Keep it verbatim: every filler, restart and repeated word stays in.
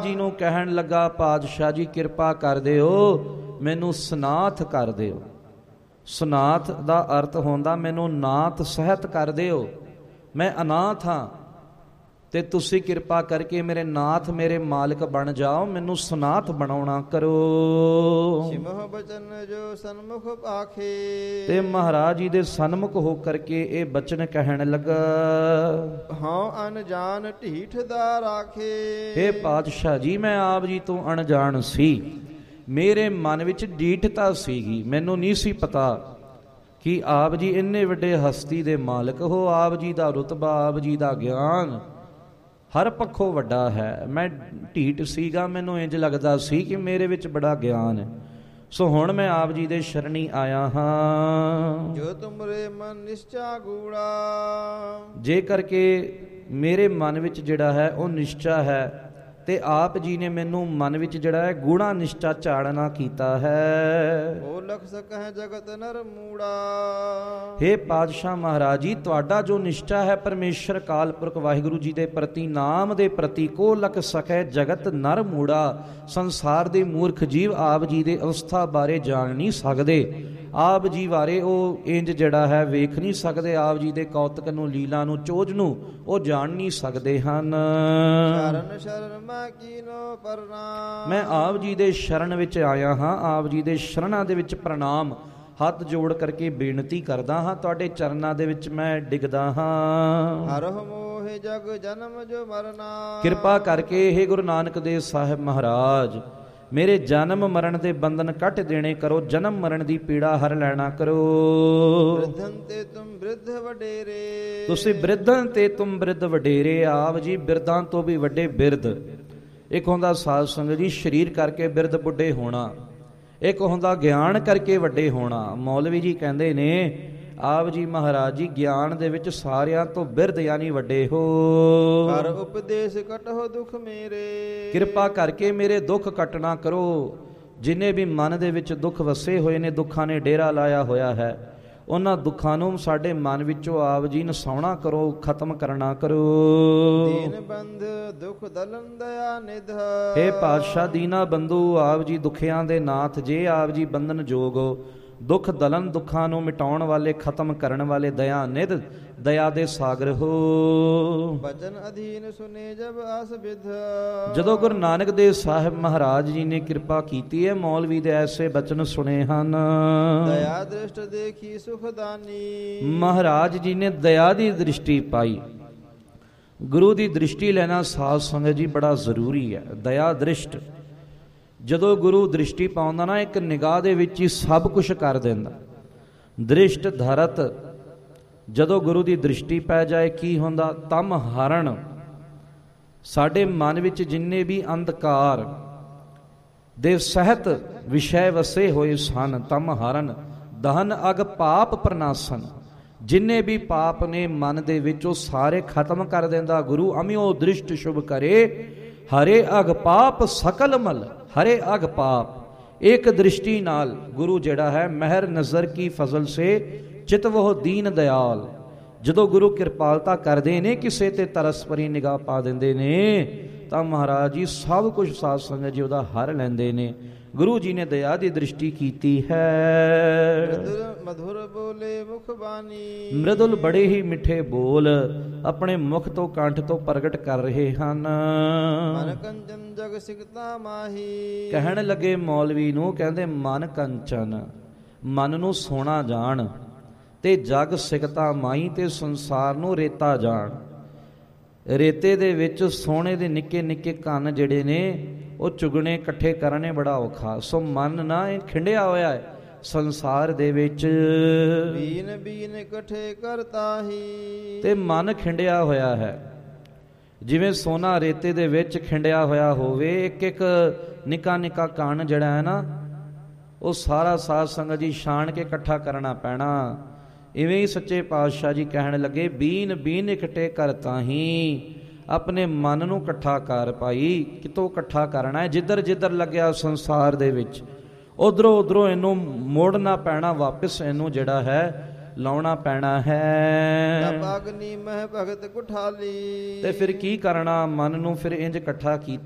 ਜੀ ਨੂੰ ਕਹਿਣ ਲੱਗਾ, ਪਾਤਸ਼ਾਹ ਜੀ ਕਿਰਪਾ ਕਰ ਦਿਓ, ਮੈਨੂੰ ਸਨਾਥ ਕਰ ਦਿਓ। ਸਨਾਥ ਦਾ ਅਰਥ ਹੁੰਦਾ ਮੈਨੂੰ ਨਾਥ ਸਹਿਤ ਕਰ ਦਿਓ, ਮੈਂ ਅਨਾਥ ਹਾਂ ਤੇ ਤੁਸੀਂ ਕਿਰਪਾ ਕਰਕੇ ਮੇਰੇ ਨਾਥ ਮੇਰੇ ਮਾਲਕ ਬਣ ਜਾਓ, ਮੈਨੂੰ ਸਨਾਥ ਬਣਾਉਣਾ ਕਰੋ। ਸਿਮਹ ਬਚਨ ਜੋ ਸਨਮੁਖ ਆਖੇ, ਤੇ ਮਹਾਰਾਜ ਜੀ ਦੇ ਸਨਮੁਖ ਹੋ ਕਰਕੇ ਇਹ ਬਚਨ ਕਹਿਣ ਲੱਗਾ, ਹਾਂ ਅਣਜਾਣ ਢੀਠ ਦਾ ਰਾਖੇ। हे ਪਾਤਸ਼ਾਹ ਜੀ, ਮੈਂ ਆਪ ਜੀ ਤੋਂ ਅਣਜਾਣ ਸੀ, ਮੇਰੇ ਮਨ ਵਿੱਚ ਢੀਠਤਾ ਸੀਗੀ, ਮੈਨੂੰ ਨਹੀਂ ਸੀ ਪਤਾ ਕਿ ਆਪ ਜੀ ਇੰਨੇ ਵੱਡੇ ਹਸਤੀ ਦੇ ਮਾਲਕ ਹੋ, ਆਪ ਜੀ ਦਾ ਰੁਤਬਾ, ਆਪ ਜੀ ਦਾ ਗਿਆਨ ਹਰ ਪੱਖੋਂ ਵੱਡਾ ਹੈ। ਮੈਂ ਢੀਠ ਸੀਗਾ, ਮੈਨੂੰ ਇੰਜ ਲੱਗਦਾ ਸੀ ਕਿ ਮੇਰੇ ਵਿੱਚ ਬੜਾ ਗਿਆਨ ਹੈ। ਸੋ ਹੁਣ ਮੈਂ ਆਪ ਜੀ ਦੇ ਸ਼ਰਣੀ ਆਇਆ ਹਾਂ। ਜੋ ਤੁਮਰੇ ਮਨ ਨਿਸ਼ਚਾ ਗੂੜਾ, ਜੇ ਕਰਕੇ ਮੇਰੇ ਮਨ ਵਿੱਚ ਜਿਹੜਾ ਹੈ ਉਹ ਨਿਸ਼ਚਾ ਹੈ, ਤੇ ਆਪ ਜੀ ਨੇ ਮੈਨੂੰ ਮਨ ਵਿੱਚ ਜਿਹੜਾ ਹੈ ਗੂੜਾ ਨਿਸ਼ਚਾ ਝਾੜਨਾ ਕੀਤਾ ਹੈ। ਉਹ ਲਖ ਸਕਹਿ ਜਗਤ ਨਰ ਮੂੜਾ, हे ਪਾਤਸ਼ਾਹ ਮਹਾਰਾਜ ਜੀ, ਤੁਹਾਡਾ ਜੋ ਨਿਸ਼ਚਾ ਹੈ ਪਰਮੇਸ਼ਰ ਅਕਾਲ ਪੁਰਖ ਵਾਹਿਗੁਰੂ ਜੀ ਦੇ ਪ੍ਰਤੀ, ਨਾਮ ਦੇ ਪ੍ਰਤੀ, ਕੋ ਲਖ ਸਕੈ ਜਗਤ ਨਰ ਮੂੜਾ। ਸੰਸਾਰ ਦੇ ਮੂਰਖ ਜੀਵ ਆਪ ਜੀ ਦੇ ਅਵਸਥਾ ਬਾਰੇ ਜਾਣ ਨਹੀਂ ਸਕਦੇ, ਆਪ ਜੀ ਬਾਰੇ ਉਹ ਇੰਜ ਜਿਹੜਾ ਹੈ ਵੇਖ ਨਹੀਂ ਸਕਦੇ, ਆਪ ਜੀ ਦੇ ਕੌਤਕ ਨੂੰ, ਲੀਲਾ ਨੂੰ, ਚੋਜ ਨੂੰ ਉਹ ਜਾਣ ਨਹੀਂ ਸਕਦੇ ਹਨ। ਸ਼ਰਨ ਸ਼ਰਨ ਮੈਂ ਕੀਨੋ ਪ੍ਰਣਾਮ, ਮੈਂ ਆਪ ਜੀ ਦੇ ਸ਼ਰਨ ਵਿੱਚ ਆਇਆ ਹਾਂ, ਆਪ ਜੀ ਦੇ ਸ਼ਰਨਾਂ ਦੇ ਵਿੱਚ ਪ੍ਰਣਾਮ ਹੱਥ ਜੋੜ ਕਰਕੇ ਬੇਨਤੀ ਕਰਦਾ ਹਾਂ, ਤੁਹਾਡੇ ਚਰਨਾਂ ਦੇ ਵਿੱਚ ਮੈਂ ਡਿੱਗਦਾ ਹਾਂ। ਹਰਹੁ ਮੋਹਿ ਜਗ ਜਨਮ ਜੋ ਮਰਨਾ, ਕਿਰਪਾ ਕਿਰਪਾ ਕਰਕੇ ਇਹ ਗੁਰੂ ਨਾਨਕ ਦੇਵ ਸਾਹਿਬ ਮਹਾਰਾਜ ਮੇਰੇ ਜਨਮ ਮਰਨ ਦੇ ਬੰਧਨ ਕੱਟ ਦੇਣੇ ਕਰੋ, ਜਨਮ ਮਰਨ ਦੀ ਪੀੜਾ ਹਰ ਲੈਣਾ ਕਰੋ। ਬ੍ਰਿਧਨ ਤੇ ਤੁਮ ਬ੍ਰਿਧ ਵਡੇਰੇ, ਤੁਸੀਂ ਬ੍ਰਿਧਨ ਤੇ ਤੁਮ ਬ੍ਰਿਧ ਵਡੇਰੇ, ਆਪ ਜੀ ਬਿਰਧਾਂ ਤੋਂ ਵੀ ਵੱਡੇ ਬਿਰਧ। ਇੱਕ ਹੁੰਦਾ ਸਾਧ ਸੰਗਤ ਜੀ ਸਰੀਰ ਕਰਕੇ ਬਿਰਧ ਬੁੱਢੇ ਹੋਣਾ, ਇੱਕ ਹੁੰਦਾ ਗਿਆਨ ਕਰਕੇ ਵੱਡੇ ਹੋਣਾ। ਮੌਲਵੀ ਜੀ ਕਹਿੰਦੇ ਨੇ ਆਪ ਜੀ ਮਹਾਰਾਜ ਜੀ ਗਿਆਨ ਦੇ ਵਿੱਚ ਸਾਰਿਆਂ ਤੋਂ ਬਿਰਧ ਯਾਨੀ ਵੱਡੇ ਹੋ। ਕਰ ਉਪਦੇਸ਼ ਕਟਹੁ ਦੁਖ ਮੇਰੇ, ਕਿਰਪਾ ਕਰਕੇ ਮੇਰੇ ਦੁੱਖ ਕੱਟਣਾ ਕਰੋ। ਜਿੰਨੇ ਵੀ ਮਨ ਦੇ ਵਿੱਚ ਦੁੱਖ ਵਸੇ ਹੋਏ ਨੇ, ਦੁੱਖਾਂ ਨੇ ਡੇਰਾ ਲਾਇਆ ਹੋਇਆ ਹੈ, ਉਹਨਾਂ ਦੁੱਖਾਂ ਨੂੰ ਸਾਡੇ ਮਨ ਵਿੱਚੋਂ ਆਪ ਜੀ ਨਸਾਉਣਾ ਕਰੋ, ਖਤਮ ਕਰਨਾ ਕਰੋ। ਦੀਨ ਬੰਧ ਦੁਖ ਦਲਨ ਦਇਆ ਨਿਧ, हे ਪਾਤਸ਼ਾਹ ਦੀਨਾ ਬੰਧੂ, ਆਪ ਜੀ ਦੁਖਿਆਂ ਦੇ ਨਾਥ, ਜੇ ਆਪ ਜੀ ਬੰਧਨ ਜੋਗ ਹੋ, ਦੁੱਖ ਦਲਨ ਦੁੱਖਾਂ ਨੂੰ ਮਿਟਾਉਣ ਵਾਲੇ, ਖਤਮ ਕਰਨ ਵਾਲੇ, ਦਇਆ ਨਿਧ ਦਇਆ ਦੇ ਸਾਗਰ ਹੋ। ਬਚਨ ਅਧੀਨ ਸੁਨੇ ਜਬ ਆਸ ਵਿਧ, ਜਦੋਂ ਗੁਰੂ ਨਾਨਕ ਦੇਵ ਸਾਹਿਬ ਮਹਾਰਾਜ ਜੀ ਨੇ ਕਿਰਪਾ ਕੀਤੀ ਹੈ, ਮੌਲਵੀ ਦੇ ਐਸੇ ਬਚਨ ਸੁਣੇ ਹਨ। ਦਇਆ ਦ੍ਰਿਸ਼ਟ ਦੇਖੀ ਸੁਖਦਾਨੀ, ਮਹਾਰਾਜ ਜੀ ਨੇ ਦਇਆ ਦੀ ਦ੍ਰਿਸ਼ਟੀ ਪਾਈ। ਗੁਰੂ ਦੀ ਦ੍ਰਿਸ਼ਟੀ ਲੈਣਾ ਸਾਧ ਸੰਗਤ ਜੀ ਬੜਾ ਜ਼ਰੂਰੀ ਹੈ। ਦਇਆ ਦ੍ਰਿਸ਼ਟ ਜਦੋਂ ਗੁਰੂ ਦ੍ਰਿਸ਼ਟੀ ਪਾਉਂਦਾ ਨਾ, ਇੱਕ ਨਿਗਾਹ ਦੇ ਵਿੱਚ ਹੀ ਸਭ ਕੁਝ ਕਰ ਦਿੰਦਾ। ਦ੍ਰਿਸ਼ਟ ਧਰਤ, ਜਦੋਂ ਗੁਰੂ ਦੀ ਦ੍ਰਿਸ਼ਟੀ ਪੈ ਜਾਏ ਕੀ ਹੁੰਦਾ? ਤਮ ਹਰਨ। ਸਾਡੇ ਮਨ ਵਿੱਚ ਜਿੰਨੇ ਵੀ ਅੰਧਕਾਰ ਦੇ ਸਹਿਤ ਵਿਸ਼ੇ ਵਸੇ ਹੋਏ ਸਨ, ਤਮ ਹਰਨ ਦਹਨ ਅਗ ਪਾਪ ਪ੍ਰਨਾਸਨ, ਜਿੰਨੇ ਵੀ ਪਾਪ ਨੇ ਮਨ ਦੇ ਵਿੱਚ ਉਹ ਸਾਰੇ ਖਤਮ ਕਰ ਦਿੰਦਾ ਗੁਰੂ। ਅਮਿਓ ਦ੍ਰਿਸ਼ਟ ਸ਼ੁਭ ਕਰੇ ਹਰੇ ਅਗ ਪਾਪ ਸਕਲ ਮਲ, ਹਰੇ ਅਗ ਪਾਪ। ਇੱਕ ਦ੍ਰਿਸ਼ਟੀ ਨਾਲ ਗੁਰੂ ਜਿਹੜਾ ਹੈ ਮਹਿਰ ਨਜ਼ਰ ਕੀ ਫਜ਼ਲ ਸੇ ਚਿਤਵਹੁ ਦੀਨ ਦਿਆਲ, ਜਦੋਂ ਗੁਰੂ ਕਿਰਪਾਲਤਾ ਕਰਦੇ ਨੇ, ਕਿਸੇ ਤੇ ਤਰਸ ਭਰੀ ਨਿਗਾਹ ਪਾ ਦਿੰਦੇ ਨੇ, ਤਾਂ ਮਹਾਰਾਜ ਜੀ ਸਭ ਕੁਝ ਸਾਧ ਸੰਗਤ ਜੀ ਉਹਦਾ ਹਰ ਲੈਂਦੇ ਨੇ। ਗੁਰੂ ਜੀ ਨੇ ਦਇਆ ਦੀ ਦ੍ਰਿਸ਼ਟੀ ਕੀਤੀ ਹੈ। ਮਧੁਰ ਬੋਲੇ ਮੁਖ ਬਾਣੀ, ਮ੍ਰਿਦੁਲ ਬੜੇ ਹੀ ਮਿੱਠੇ ਬੋਲ ਆਪਣੇ ਮੁਖ ਤੋਂ, ਕੰਠ ਤੋਂ ਪ੍ਰਗਟ ਕਰ ਰਹੇ ਹਨ। ਮਨ ਕੰਚਨ ਜਗ ਸਿਕਤਾ ਮਾਹੀ, ਕਹਿਣ ਲੱਗੇ ਮੌਲਵੀ ਨੂੰ, ਕਹਿੰਦੇ ਮਨ ਕੰਚਨ, ਮਨ ਨੂੰ ਸੋਨਾ ਜਾਣ, ਤੇ ਜਗ ਸਿਕਤਾ ਮਾਈ, ਤੇ ਸੰਸਾਰ ਨੂੰ ਰੇਤਾ ਜਾਣ। ਰੇਤੇ ਦੇ ਵਿੱਚ ਸੋਨੇ ਦੇ ਨਿੱਕੇ ਨਿੱਕੇ ਕੰਨ ਜਿਹੜੇ ਨੇ ਉਹ ਚੁਗਣੇ ਇਕੱਠੇ ਕਰਨੇ ਬੜਾ ਔਖਾ। ਸੋ ਮਨ ਨਾ ਇਹ ਖਿੰਡਿਆ ਹੋਇਆ ਹੈ ਸੰਸਾਰ ਦੇ ਵਿੱਚ, ਬੀਨ ਬੀਨ ਇਕੱਠੇ ਕਰਤਾ ਹੀ, ਤੇ ਮਨ ਖਿੰਡਿਆ ਹੋਇਆ ਹੈ। ਜਿਵੇਂ ਸੋਨਾ ਰੇਤੇ ਦੇ ਵਿੱਚ ਖਿੰਡਿਆ ਹੋਇਆ ਹੋਵੇ, ਇੱਕ ਇੱਕ ਨਿੱਕਾ ਨਿੱਕਾ ਕਣ ਜਿਹੜਾ ਹੈ ਨਾ, ਉਹ ਸਾਰਾ ਸਾਧ ਸੰਗਤ ਜੀ ਛਾਣ ਕੇ ਇਕੱਠਾ ਕਰਨਾ ਪੈਣਾ। ਇਵੇਂ ਹੀ ਸੱਚੇ ਪਾਤਸ਼ਾਹ ਜੀ ਕਹਿਣ ਲੱਗੇ, ਬੀਨ ਬੀਨ ਇਕੱਠੇ ਕਰਤਾ ਹੀ, ਆਪਣੇ ਮਨ ਨੂੰ ਇਕੱਠਾ ਕਰ ਭਾਈ। ਕਿਤੋਂ ਇਕੱਠਾ ਕਰਨਾ ਹੈ? ਜਿੱਧਰ ਜਿੱਧਰ ਲੱਗਿਆ ਸੰਸਾਰ ਦੇ ਵਿੱਚ, ਉਧਰੋਂ ਉਧਰੋਂ ਇਹਨੂੰ ਮੋੜਨਾ ਪੈਣਾ, ਵਾਪਿਸ ਇਹਨੂੰ ਜਿਹੜਾ ਹੈ ਲਾਉਣਾ ਪੈਣਾ ਹੈ। ਅਗਨੀ ਮਹਿ ਭਗਤ ਕੁਠਾਲੀ, ਤੇ ਫਿਰ ਕੀ ਕਰਨਾ? ਮਨ ਨੂੰ ਫਿਰ ਇੰਜ ਇਕੱਠਾ ਕੀਤਾ।